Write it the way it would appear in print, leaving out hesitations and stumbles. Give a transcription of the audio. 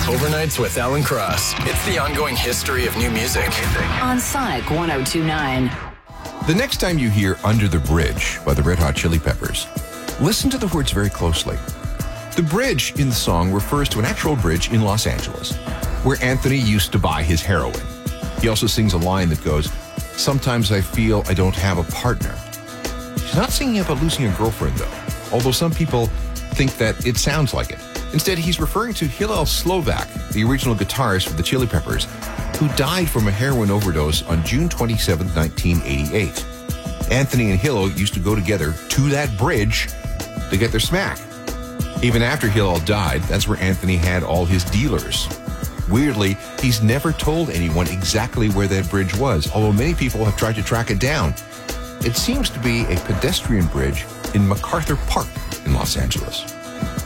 Overnights with Alan Cross. It's the ongoing history of new music. On Sonic 102.9. The next time you hear Under the Bridge by the Red Hot Chili Peppers, listen to the words very closely. The bridge in the song refers to an actual bridge in Los Angeles, where Anthony used to buy his heroin. He also sings a line that goes, "Sometimes I feel I don't have a partner." He's not singing about losing a girlfriend, though, although some people think that it sounds like it. Instead, he's referring to Hillel Slovak, the original guitarist for the Chili Peppers, who died from a heroin overdose on June 27, 1988. Anthony and Hillel used to go together to that bridge to get their smack. Even after Hillel died, that's where Anthony had all his dealers. Weirdly, he's never told anyone exactly where that bridge was, although many people have tried to track it down. It seems to be a pedestrian bridge in MacArthur Park in Los Angeles.